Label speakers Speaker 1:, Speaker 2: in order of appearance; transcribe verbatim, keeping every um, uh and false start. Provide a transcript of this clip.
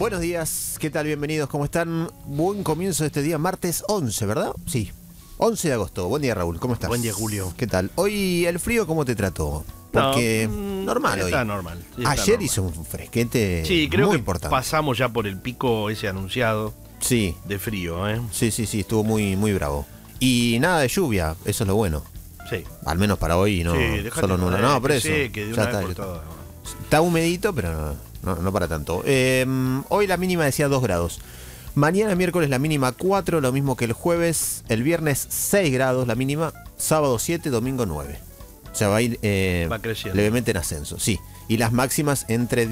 Speaker 1: Buenos días, ¿qué tal? Bienvenidos, ¿cómo están? Buen comienzo de este día, martes once, ¿verdad? Sí, once de agosto. Buen día, Raúl, ¿cómo estás?
Speaker 2: Buen día, Julio.
Speaker 1: ¿Qué tal? Hoy el frío, ¿cómo te trató? Porque
Speaker 2: no,
Speaker 1: normal
Speaker 2: está
Speaker 1: hoy.
Speaker 2: Normal, está
Speaker 1: Ayer
Speaker 2: normal.
Speaker 1: hizo un fresquete
Speaker 2: sí, creo
Speaker 1: muy
Speaker 2: que
Speaker 1: importante.
Speaker 2: pasamos ya por el pico ese anunciado
Speaker 1: Sí,
Speaker 2: de frío, ¿eh?
Speaker 1: sí, sí, sí, estuvo muy, muy bravo. Y nada de lluvia, eso es lo bueno.
Speaker 2: Sí.
Speaker 1: Al menos para hoy, no
Speaker 2: sí, dejate
Speaker 1: solo nula.
Speaker 2: joder,
Speaker 1: No, por
Speaker 2: que
Speaker 1: eso.
Speaker 2: seque de
Speaker 1: ya
Speaker 2: una
Speaker 1: está,
Speaker 2: vez por
Speaker 1: ya está.
Speaker 2: todas.
Speaker 1: Está humedito, pero no, no, no para tanto. Eh, hoy la mínima decía dos grados. Mañana miércoles la mínima cuatro, lo mismo que el jueves. El viernes seis grados la mínima. Sábado siete, domingo nueve. O sea, va a ir eh,
Speaker 2: Va creciendo.
Speaker 1: levemente en ascenso, sí. Y las máximas entre